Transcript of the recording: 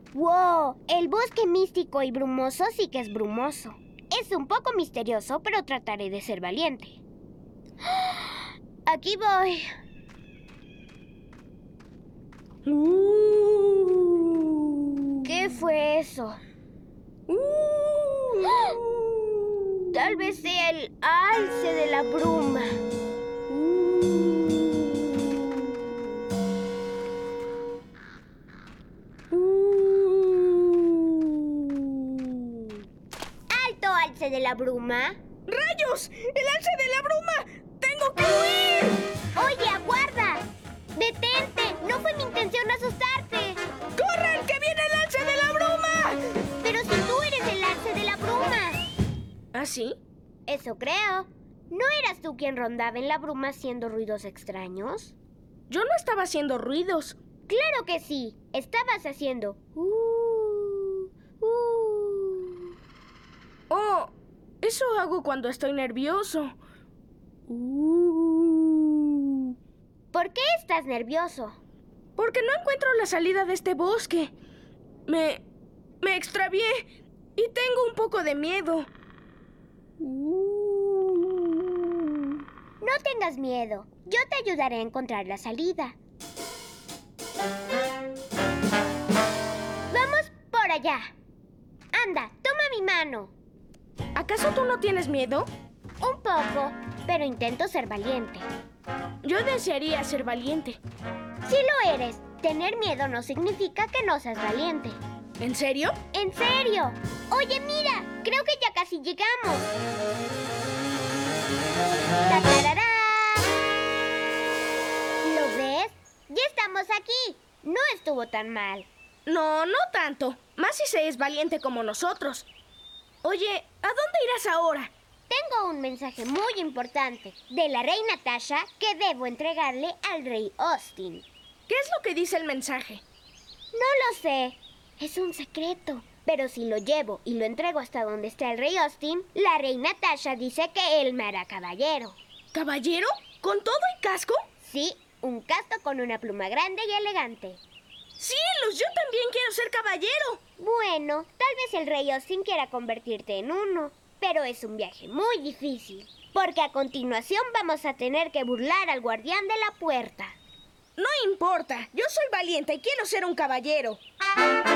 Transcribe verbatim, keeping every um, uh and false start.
¡Wow! El bosque místico y brumoso sí que es brumoso. Es un poco misterioso, pero trataré de ser valiente. Aquí voy. Uh, ¿Qué fue eso? uh, Tal vez sea el alce de la bruma. uh. ¡Alto, alce de la bruma! ¡Rayos! ¡El alce de la bruma! ¡Tengo que huir! ¡Oye, aguarda! ¡Detente! ¡No fue mi intención asustarte! ¡Corran, que viene el alce de la bruma! Pero si tú eres el alce de la bruma. ¿Ah, sí? Eso creo. ¿No eras tú quien rondaba en la bruma haciendo ruidos extraños? Yo no estaba haciendo ruidos. ¡Claro que sí! Estabas haciendo... Uh, uh. Oh, eso hago cuando estoy nervioso. Uh, ¿Por qué estás nervioso? porque no encuentro la salida de este bosque. Me... me extravié y tengo un poco de miedo. Uh. No tengas miedo. Yo te ayudaré a encontrar la salida. Vamos por allá. Anda, toma mi mano. ¿Acaso tú no tienes miedo? Un poco, pero intento ser valiente. Yo desearía ser valiente. Si lo eres, tener miedo no significa que no seas valiente. ¿En serio? ¡En serio! Oye, mira, creo que ya casi llegamos. ¡Tararará! ¿Lo ves? Ya estamos aquí. No estuvo tan mal. No, no tanto. Más si se es valiente como nosotros. Oye, ¿a dónde irás ahora? Tengo un mensaje muy importante de la reina Tasha que debo entregarle al rey Austin. ¿Qué es lo que dice el mensaje? No lo sé. Es un secreto. Pero si lo llevo y lo entrego hasta donde esté el rey Austin, la reina Tasha dice que él me hará caballero. ¿Caballero? ¿Con todo y casco? Sí, un casco con una pluma grande y elegante. ¡Cielos! Yo también quiero ser caballero. Bueno, tal vez el rey Austin quiera convertirte en uno. Pero es un viaje muy difícil. Porque a continuación vamos a tener que burlar al guardián de la puerta. No importa. Yo soy valiente y quiero ser un caballero.